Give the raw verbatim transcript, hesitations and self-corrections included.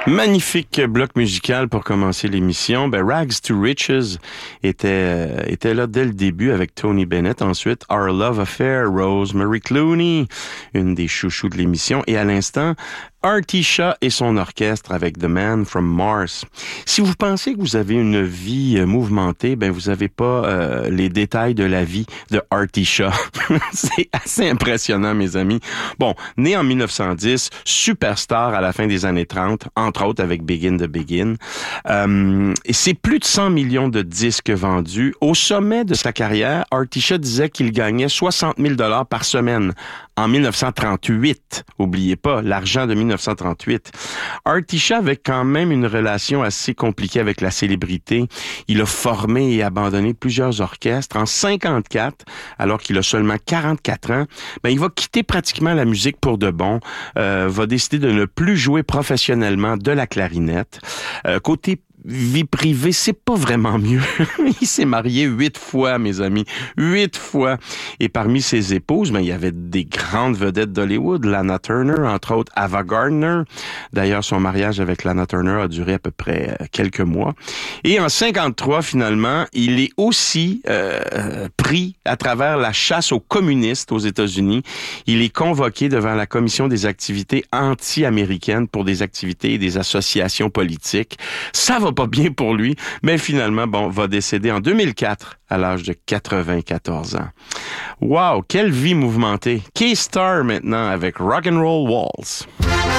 Magnifique bloc musical pour commencer l'émission. Ben, Rags to Riches était, euh, était là dès le début avec Tony Bennett. Ensuite, Our Love Affair, Rosemary Clooney, une des chouchous de l'émission. Et à l'instant, Artie Shaw et son orchestre avec The Man from Mars. Si vous pensez que vous avez une vie euh, mouvementée, ben vous avez pas euh, les détails de la vie de Artie Shaw. C'est assez impressionnant, mes amis. Bon, né en dix-neuf cent dix, superstar à la fin des années trente, entre autres avec Begin the Begin. Euh, et c'est plus de cent millions de disques vendus. Au sommet de sa carrière, Artie Shaw disait qu'il gagnait soixante mille dollars par semaine. En dix-neuf cent trente-huit, oubliez pas, l'argent de dix-neuf cent trente-huit. Artie Shaw avait quand même une relation assez compliquée avec la célébrité. Il a formé et abandonné plusieurs orchestres. En cinquante-quatre, alors qu'il a seulement quarante-quatre ans, ben, il va quitter pratiquement la musique pour de bon, euh, va décider de ne plus jouer professionnellement de la clarinette. Euh, côté vie privée, c'est pas vraiment mieux. Il s'est marié huit fois, mes amis. Huit fois. Et parmi ses épouses, ben, il y avait des grandes vedettes d'Hollywood. Lana Turner, entre autres, Ava Gardner. D'ailleurs, son mariage avec Lana Turner a duré à peu près quelques mois. Et en cinquante-trois, finalement, il est aussi euh, pris à travers la chasse aux communistes aux États-Unis. Il est convoqué devant la Commission des activités anti-américaines pour des activités et des associations politiques. Ça va pas bien pour lui, mais finalement, bon, va décéder en deux mille quatre à l'âge de quatre-vingt-quatorze ans. Wow, quelle vie mouvementée. Key Star maintenant avec Rock'n'Roll Waltz.